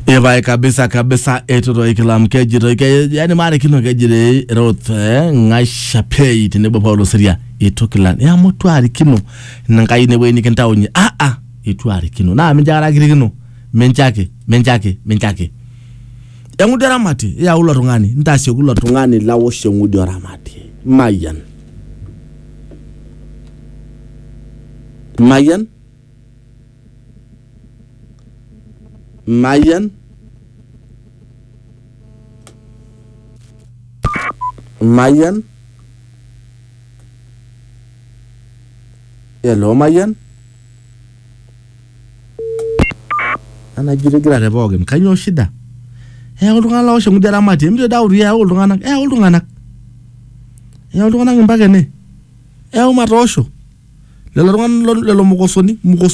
Eva kabisa etoro ikilam kejiro yani mare kino kejire roth ngasha pay tenebo Paulo Seria etokila ya mutwari kino ngai ne weni kentawonye etwari kino na minjara kino menchake yangudera mati ya ulo rungani ntasi kulo rungani lawo shengudera mati mayan hello Mayan ana jirigira rebogen kanyo shida ulungana lawo shengudera mati mde dauri ya ulungana mbagene umatosho lelo rungana lelo mukosoni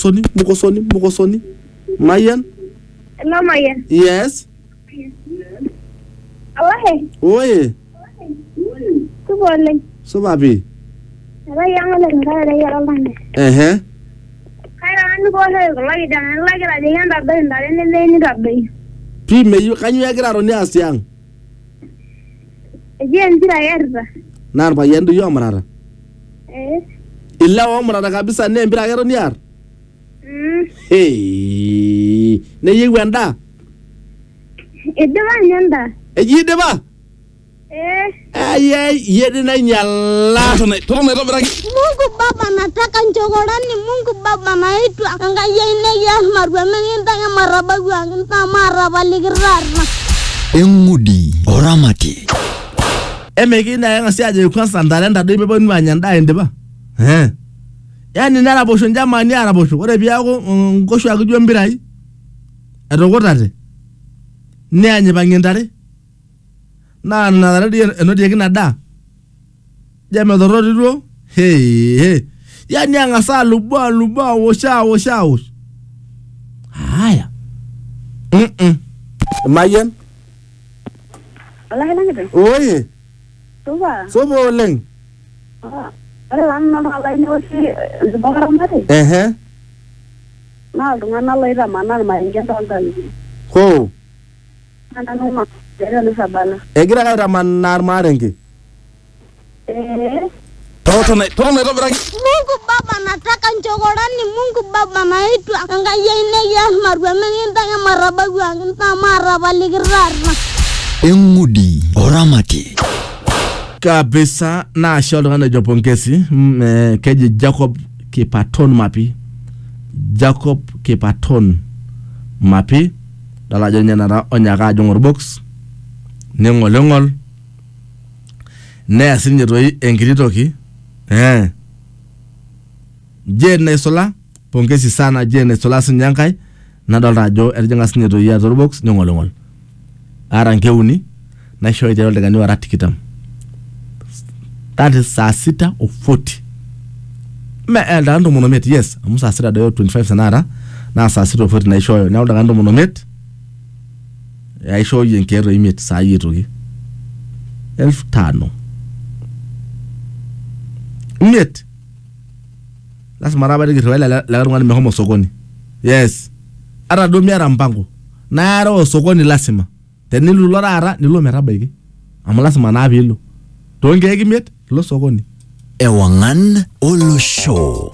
Mayan. Hello, Mayan. Yes. Oye. Suboleng. Subabi. Yang kaya anu ko lagi dan lagi jangan dabai ndare ne dabai. Pi me yu kanyu yagira ro ni asyang. Njira yerba. Narba yendu yo marara. Illa wa marara kabisa ne mbira yero ni ar. Hey, ne yewanda. Edeba nyanda. Ejideba. Yede na nyala. Tone robraki. Mungu Baba nataka njogorani, Mungu Baba naitwa angaye ine ya marwa menginta ya marabagu anginta marabaligirarna. Engudi oramati. Emegina yanga siaje kwanza ndalenda debe bonu anyanda endeba. Yani nara bosho njama ni ara bosho ore biago ngosho akujwa mbirai erogotate ne anye bangindare na radi enodi kina da jame dorodi ro yani anga sa luba wosha haya Mayan Allah helangete oye soba oleng Lang Allah ini wasi bakar mati. Nah, dengan Allah itu mana main jangan tanggal. Ho. Anak rumah jadi anu sabana. Egira kaya manar marengi. Tone robraki. Mungu Baba nataka njogorani, Mungu Baba naitwa angaye ine ya marwa menginta ya marabagu anginta marabaligirarna. Engudi oramati. Kabisa na sholongana jopongesi keji Jacob Kepaton mapi dala janyana onyaga jongor box nengol ne asinye roi engiritoki jene sola pongesi sana jene sola sinyankai na dala jo erjenga sinye roi ya box nengol arankeuni na shoy jero daga ni waratikitam. That is saa 6:40. Me elda ndo monomet yes. Amu saa 6:25 sanara na saa 6:40 na ishoyo. Na ndo monomet. Ya ishoyo yenkero imet saa yitoki. 1500. Imet. Lasi maraba digi rwela la rungani mehomo sokoni. Yes. Ara domi ara mpango. Na ara o sokoni lasima. Tenilu lora ara nilo meraba iki. Amu lasima na abilo. Tonge imet lo sokoni. Ewangan Olo Show.